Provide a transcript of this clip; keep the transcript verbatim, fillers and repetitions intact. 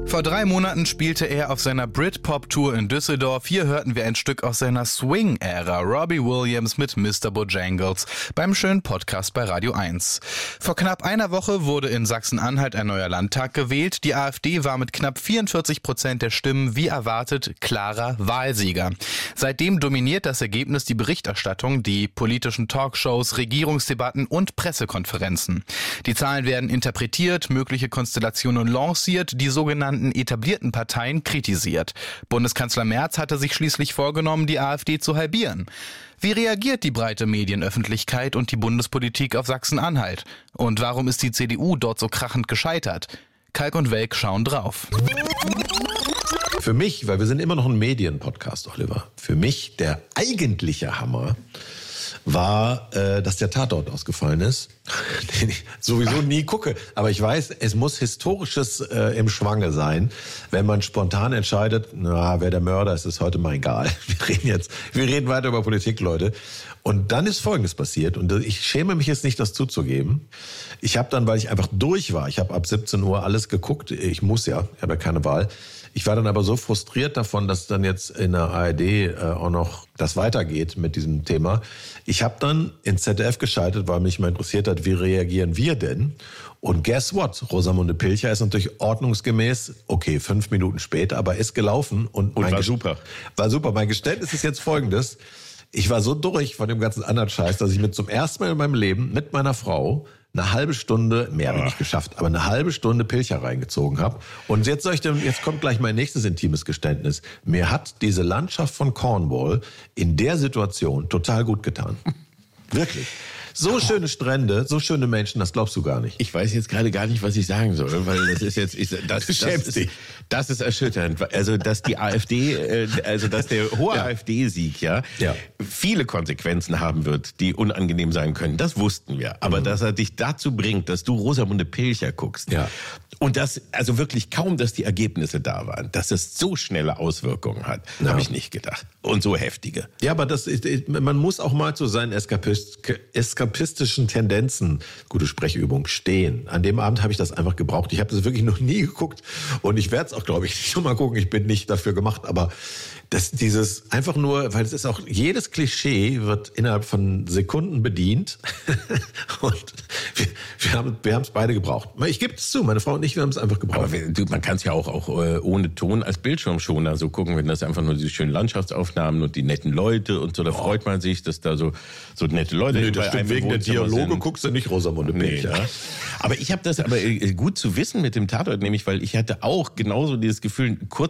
Vor drei Monaten spielte er auf seiner Britpop-Tour in Düsseldorf. Hier hörten wir ein Stück aus seiner Swing-Ära, Robbie Williams mit Mister Bojangles, beim schönen Podcast bei Radio eins. Vor knapp einer Woche wurde in Sachsen-Anhalt ein neuer Landtag gewählt. Die AfD war mit knapp vierundvierzig Prozent der Stimmen, wie erwartet, klarer Wahlsieger. Seitdem dominiert das Ergebnis die Berichterstattung, die politischen Talkshows, Regierungsdebatten und Pressekonferenzen. Die Zahlen werden interpretiert, mögliche Konstellationen lanciert, die sogenannten etablierten Parteien kritisiert. Bundeskanzler Merz hatte sich schließlich vorgenommen, die AfD zu halbieren. Wie reagiert die breite Medienöffentlichkeit und die Bundespolitik auf Sachsen-Anhalt? Und warum ist die C D U dort so krachend gescheitert? Kalk und Welk schauen drauf. Für mich, weil wir sind immer noch ein Medienpodcast, Oliver, für mich der eigentliche Hammer war, äh, dass der Tatort ausgefallen ist, den ich sowieso nie gucke. Aber ich weiß, es muss Historisches äh, im Schwange sein, wenn man spontan entscheidet, na, wer der Mörder ist, ist heute mal egal. Wir reden jetzt, wir reden weiter über Politik, Leute. Und dann ist Folgendes passiert, und ich schäme mich jetzt nicht, das zuzugeben. Ich habe dann, weil ich einfach durch war, ich habe ab siebzehn Uhr alles geguckt, ich muss ja, ich habe ja keine Wahl. Ich war dann aber so frustriert davon, dass dann jetzt in der A R D äh, auch noch das weitergeht mit diesem Thema. Ich habe dann ins Z D F geschaltet, weil mich mal interessiert hat, wie reagieren wir denn? Und guess what? Rosamunde Pilcher ist natürlich ordnungsgemäß, okay, fünf Minuten später, aber ist gelaufen. Und, und mein war Gest- super. War super. Mein Geständnis ist jetzt folgendes. Ich war so durch von dem ganzen anderen Scheiß, dass ich mir zum ersten Mal in meinem Leben mit meiner Frau eine halbe Stunde, mehr habe ich nicht geschafft, aber eine halbe Stunde Pilcher reingezogen habe. Und jetzt soll ich dem, jetzt kommt gleich mein nächstes intimes Geständnis. Mir hat diese Landschaft von Cornwall in der Situation total gut getan. Wirklich. So schöne Strände, so schöne Menschen, das glaubst du gar nicht. Ich weiß jetzt gerade gar nicht, was ich sagen soll, weil das ist jetzt, ich, das, das, schämst ist, dich. das ist erschütternd. Also, dass die AfD, äh, also, dass der hohe Ja. AfD-Sieg, ja, Ja. viele Konsequenzen haben wird, die unangenehm sein können. Das wussten wir. Aber Mhm. dass er dich dazu bringt, dass du Rosamunde Pilcher guckst. Ja. Und das, also wirklich kaum, dass die Ergebnisse da waren, dass es so schnelle Auswirkungen hat, Ja. habe ich nicht gedacht. Und so heftige. Ja, aber das ist, man muss auch mal zu seinen Eskapist, eskapistischen Tendenzen, gute Sprechübung, stehen. An dem Abend habe ich das einfach gebraucht. Ich habe das wirklich noch nie geguckt und ich werde es auch, glaube ich, nicht mal gucken. Ich bin nicht dafür gemacht, aber das, dieses einfach nur, weil es ist auch, jedes Klischee wird innerhalb von Sekunden bedient und wir, wir haben wir haben es beide gebraucht. Ich gebe es zu, meine Frau und ich, wir haben es einfach gebraucht. Aber wir- du, man kann es ja auch, auch äh, ohne Ton als Bildschirmschoner so gucken, wenn das einfach nur diese schönen Landschaftsaufnahmen und die netten Leute und so, da freut man sich, dass da so, so nette Leute Nee, bei das stimmt, einem im wegen der Wohnzimmer Dialoge sind. guckst du nicht Rosamunde Nee, Pilcher. ne? Aber ich habe das aber äh, gut zu wissen mit dem Tatort, nämlich weil ich hatte auch genauso dieses Gefühl, kurz